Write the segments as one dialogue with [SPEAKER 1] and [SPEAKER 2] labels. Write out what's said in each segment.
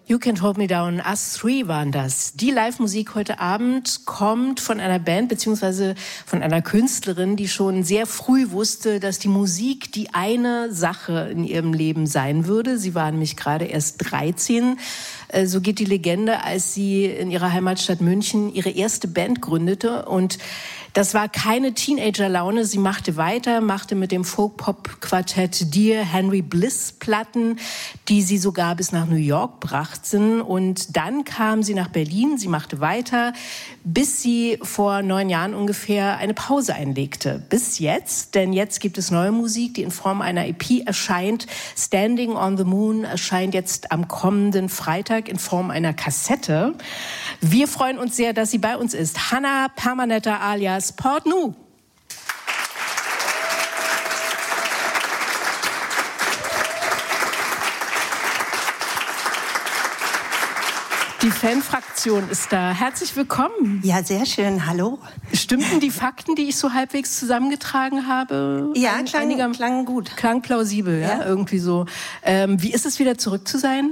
[SPEAKER 1] You Can't Hold Me Down, Us Three waren das. Die Live-Musik heute Abend kommt von einer Band beziehungsweise von einer Künstlerin, die schon sehr früh wusste, dass die Musik die eine Sache in ihrem Leben sein würde. Sie war nämlich gerade erst 13. So geht die Legende, als sie in ihrer Heimatstadt München ihre erste Band gründete. Und das war keine Teenager-Laune. Sie machte weiter, machte mit dem Folk-Pop-Quartett Dear Henry Bliss Platten, die sie sogar bis nach New York brachten. Und dann kam sie nach Berlin. Sie machte weiter, bis sie vor 9 Jahren ungefähr eine Pause einlegte. Bis jetzt, denn jetzt gibt es neue Musik, die in Form einer EP erscheint. Standing on the Moon erscheint jetzt am kommenden Freitag in Form einer Kassette. Wir freuen uns sehr, dass sie bei uns ist. Hannah Permanetta alias Portnu. Die Fanfraktion ist da. Herzlich willkommen.
[SPEAKER 2] Ja, sehr schön. Hallo.
[SPEAKER 1] Stimmten die Fakten, die ich so halbwegs zusammengetragen habe?
[SPEAKER 2] Ja, klang gut.
[SPEAKER 1] Klang plausibel, ja, irgendwie so. Wie ist es wieder zurück zu sein?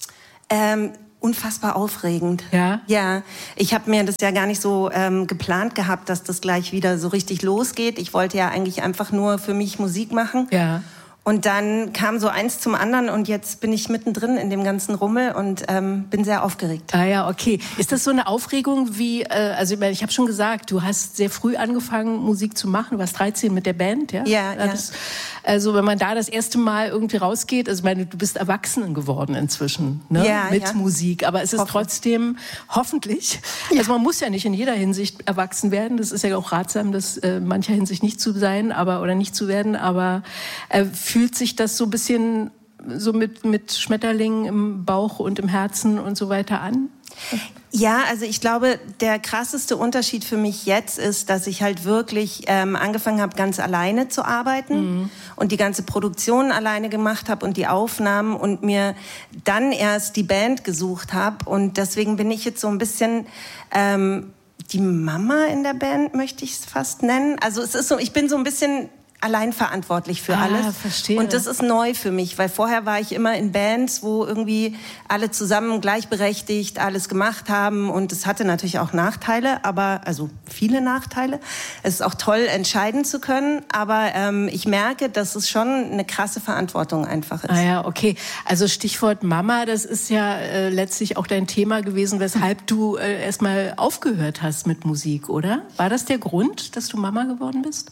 [SPEAKER 2] Unfassbar aufregend.
[SPEAKER 1] Ja?
[SPEAKER 2] Ja, ich habe mir das ja gar nicht so geplant gehabt, dass das gleich wieder so richtig losgeht. Ich wollte ja eigentlich einfach nur für mich Musik machen.
[SPEAKER 1] Ja.
[SPEAKER 2] Und dann kam so eins zum anderen und jetzt bin ich mittendrin in dem ganzen Rummel und bin sehr aufgeregt.
[SPEAKER 1] Ah ja, okay. Ist das so eine Aufregung wie, also ich habe schon gesagt, du hast sehr früh angefangen, Musik zu machen. Du warst 13 mit der Band, ja?
[SPEAKER 2] Ja.
[SPEAKER 1] Also wenn man da das erste Mal irgendwie rausgeht, also ich meine, du bist Erwachsenen geworden inzwischen, ne? Mit Musik. Aber es ist trotzdem, hoffentlich, also man muss ja nicht in jeder Hinsicht erwachsen werden. Das ist ja auch ratsam, das mancher Hinsicht nicht zu sein, oder nicht zu werden, aber fühlt sich das so ein bisschen so mit Schmetterlingen im Bauch und im Herzen und so weiter an?
[SPEAKER 2] Ja, also ich glaube, der krasseste Unterschied für mich jetzt ist, dass ich halt wirklich angefangen habe, ganz alleine zu arbeiten und die ganze Produktion alleine gemacht habe und die Aufnahmen und mir dann erst die Band gesucht habe. Und deswegen bin ich jetzt so ein bisschen die Mama in der Band, möchte ich es fast nennen. Also es ist so, ich bin so ein bisschen allein verantwortlich für alles.
[SPEAKER 1] Verstehe.
[SPEAKER 2] Und das ist neu für mich, weil vorher war ich immer in Bands, wo irgendwie alle zusammen gleichberechtigt alles gemacht haben und es hatte natürlich auch Nachteile, also viele Nachteile. Es ist auch toll, entscheiden zu können, aber ich merke, dass es schon eine krasse Verantwortung einfach ist.
[SPEAKER 1] Ah ja, okay. Also Stichwort Mama, das ist ja letztlich auch dein Thema gewesen, weshalb du erstmal aufgehört hast mit Musik, oder? War das der Grund, dass du Mama geworden bist?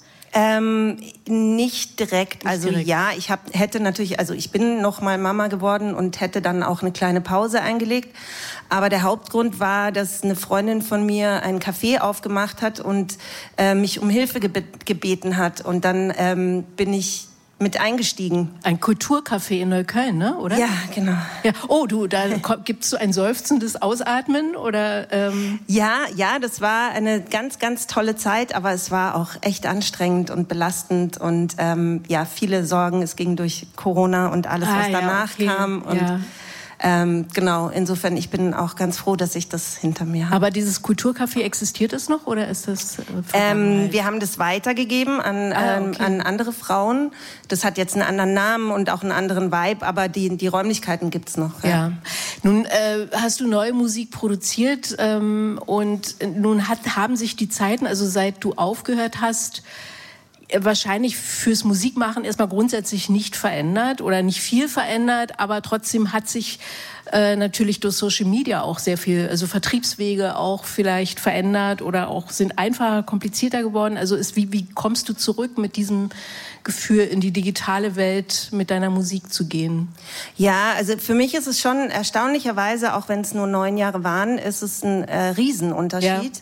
[SPEAKER 2] Nicht direkt. Ja, ich bin noch mal Mama geworden und hätte dann auch eine kleine Pause eingelegt. Aber der Hauptgrund war, dass eine Freundin von mir ein Café aufgemacht hat und mich um Hilfe gebeten hat. Und dann bin ich mit eingestiegen.
[SPEAKER 1] Ein Kulturcafé in Neukölln, ne? Oder?
[SPEAKER 2] Ja, genau.
[SPEAKER 1] Ja. Oh, da gibt's so ein seufzendes Ausatmen oder?
[SPEAKER 2] Ja, das war eine ganz, ganz tolle Zeit, aber es war auch echt anstrengend und belastend und viele Sorgen. Es ging durch Corona und alles, was danach kam und genau, insofern, ich bin auch ganz froh, dass ich das hinter mir habe.
[SPEAKER 1] Aber dieses Kulturcafé, existiert es noch oder ist das
[SPEAKER 2] wir haben das weitergegeben an andere Frauen. Das hat jetzt einen anderen Namen und auch einen anderen Vibe, aber die Räumlichkeiten gibt's noch.
[SPEAKER 1] Ja. Nun hast du neue Musik produziert und nun haben sich die Zeiten, also seit du aufgehört hast, wahrscheinlich fürs Musikmachen erstmal grundsätzlich nicht verändert oder nicht viel verändert, aber trotzdem hat sich natürlich durch Social Media auch sehr viel, also Vertriebswege auch vielleicht verändert oder auch sind einfacher, komplizierter geworden. Also wie kommst du zurück mit diesem Gefühl in die digitale Welt mit deiner Musik zu gehen?
[SPEAKER 2] Ja, also für mich ist es schon erstaunlicherweise, auch wenn es nur 9 Jahre waren, ist es ein Riesenunterschied. Ja.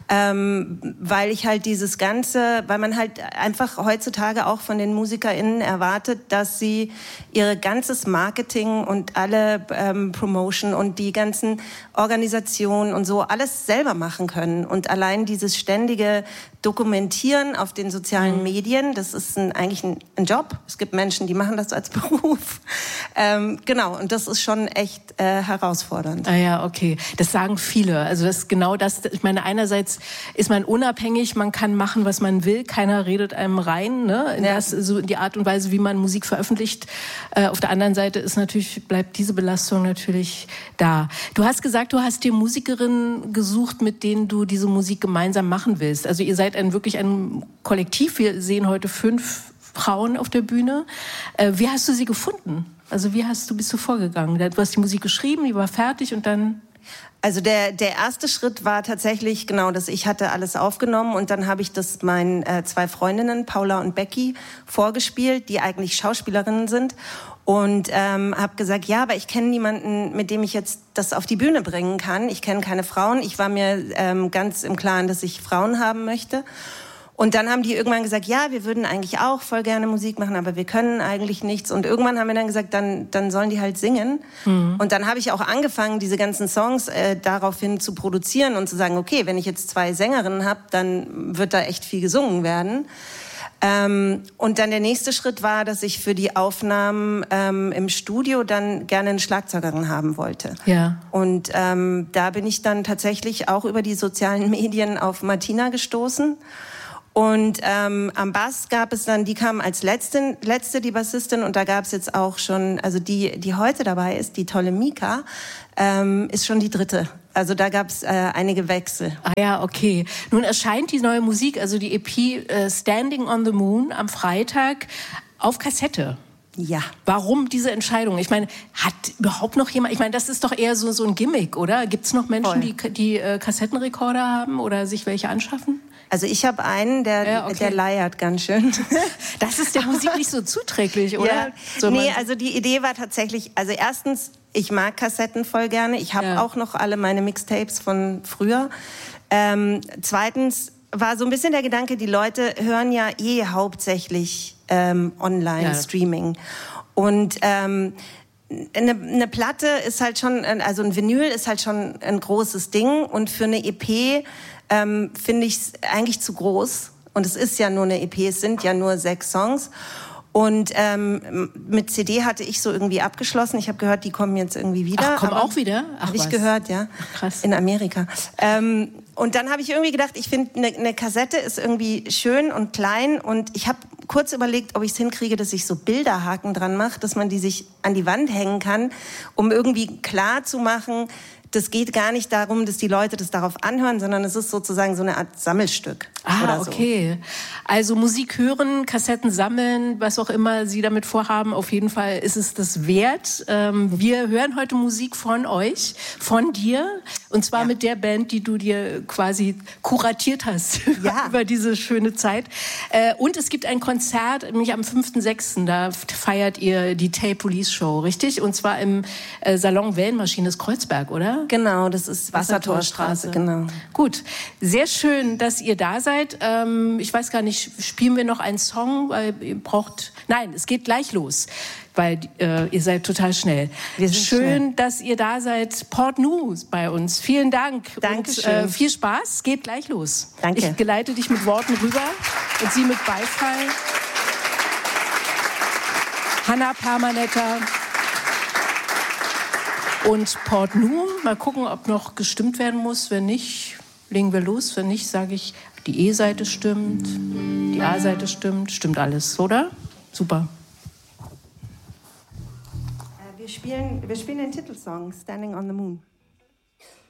[SPEAKER 2] Weil ich halt weil man halt einfach heutzutage auch von den MusikerInnen erwartet, dass sie ihr ganzes Marketing und alle Promotion und die ganzen Organisationen und so alles selber machen können. Und allein dieses ständige Dokumentieren auf den sozialen Medien, das ist eigentlich ein Job. Es gibt Menschen, die machen das als Beruf. Genau, und das ist schon echt herausfordernd.
[SPEAKER 1] Ah ja, okay. Das sagen viele. Also das ist genau das, ich meine, einerseits Einerseits ist man unabhängig, man kann machen, was man will, keiner redet einem rein, ne? So in die Art und Weise, wie man Musik veröffentlicht. Auf der anderen Seite bleibt diese Belastung natürlich da. Du hast gesagt, du hast dir Musikerinnen gesucht, mit denen du diese Musik gemeinsam machen willst. Also ihr seid wirklich ein Kollektiv. Wir sehen heute 5 Frauen auf der Bühne. Wie hast du sie gefunden? Also bist du vorgegangen? Du hast die Musik geschrieben, die war fertig und dann...
[SPEAKER 2] Also der erste Schritt war tatsächlich genau, dass ich hatte alles aufgenommen und dann habe ich das meinen 2 Freundinnen, Paula und Becky, vorgespielt, die eigentlich Schauspielerinnen sind. Und habe gesagt, ja, aber ich kenne niemanden, mit dem ich jetzt das auf die Bühne bringen kann. Ich kenne keine Frauen. Ich war mir ganz im Klaren, dass ich Frauen haben möchte. Und dann haben die irgendwann gesagt, ja, wir würden eigentlich auch voll gerne Musik machen, aber wir können eigentlich nichts. Und irgendwann haben wir dann gesagt, dann sollen die halt singen. Mhm. Und dann habe ich auch angefangen, diese ganzen Songs daraufhin zu produzieren und zu sagen, okay, wenn ich jetzt 2 Sängerinnen habe, dann wird da echt viel gesungen werden. Und dann der nächste Schritt war, dass ich für die Aufnahmen im Studio dann gerne eine Schlagzeugerin haben wollte. Ja. Und da bin ich dann tatsächlich auch über die sozialen Medien auf Martina gestoßen. Und am Bass gab es dann, die kam als letzte die Bassistin, und da gab es jetzt auch schon, also die heute dabei ist, die tolle Mika, ist schon die 3. Also da gab es einige Wechsel.
[SPEAKER 1] Ah ja, okay. Nun erscheint die neue Musik, also die EP Standing on the Moon am Freitag auf Kassette.
[SPEAKER 2] Ja.
[SPEAKER 1] Warum diese Entscheidung? Ich meine, hat überhaupt noch jemand, ich meine, das ist doch eher so ein Gimmick, oder? Gibt es noch Menschen, die Kassettenrekorder haben oder sich welche anschaffen?
[SPEAKER 2] Also ich habe einen, der leiert ganz schön.
[SPEAKER 1] Das ist der Musik nicht so zuträglich, oder?
[SPEAKER 2] Ja.
[SPEAKER 1] So,
[SPEAKER 2] nee, also die Idee war tatsächlich, also erstens, ich mag Kassetten voll gerne. Ich habe auch noch alle meine Mixtapes von früher. Zweitens war so ein bisschen der Gedanke, die Leute hören ja hauptsächlich Online-Streaming. Und eine Platte ist halt schon, also ein Vinyl ist halt schon ein großes Ding, und für eine EP finde ich es eigentlich zu groß. Und es ist ja nur eine EP, es sind ja nur 6 Songs. Und mit CD hatte ich so irgendwie abgeschlossen. Ich habe gehört, die kommen jetzt irgendwie wieder.
[SPEAKER 1] Ach, kommen auch wieder?
[SPEAKER 2] Habe ich gehört, ja.
[SPEAKER 1] Ach, krass.
[SPEAKER 2] In Amerika. Und dann habe ich irgendwie gedacht, ich finde, eine Kassette ist irgendwie schön und klein. Und ich habe kurz überlegt, ob ich es hinkriege, dass ich so Bilderhaken dran mache, dass man die sich an die Wand hängen kann, um irgendwie klar zu machen, das geht gar nicht darum, dass die Leute das darauf anhören, sondern es ist sozusagen so eine Art Sammelstück.
[SPEAKER 1] Ah, okay. Also Musik hören, Kassetten sammeln, was auch immer Sie damit vorhaben, auf jeden Fall ist es das wert. Wir hören heute Musik von euch, von dir, und zwar mit der Band, die du dir quasi kuratiert hast über diese schöne Zeit. Und es gibt ein Konzert, nämlich am 5.6., da feiert ihr die Tape Police Show, richtig? Und zwar im Salon Wellenmaschine des Kreuzberg, oder?
[SPEAKER 2] Genau, das ist Wassertorstraße, genau.
[SPEAKER 1] Gut, sehr schön, dass ihr da seid. Ich weiß gar nicht, spielen wir noch einen Song? Weil ihr braucht... Nein, es geht gleich los, weil ihr seid total schnell.
[SPEAKER 2] Wir sind schnell.
[SPEAKER 1] Dass ihr da seid. Port News bei uns. Vielen Dank.
[SPEAKER 2] Dankeschön.
[SPEAKER 1] Und viel Spaß. Es geht gleich los.
[SPEAKER 2] Danke.
[SPEAKER 1] Ich geleite dich mit Worten rüber und Sie mit Beifall. Hannah Permanetter und Port Nu. Mal gucken, ob noch gestimmt werden muss. Wenn nicht, legen wir los. Wenn nicht, sage ich, die E-Seite stimmt, die A-Seite stimmt. Stimmt alles, oder? Super.
[SPEAKER 2] Wir spielen den Titelsong Standing on the Moon.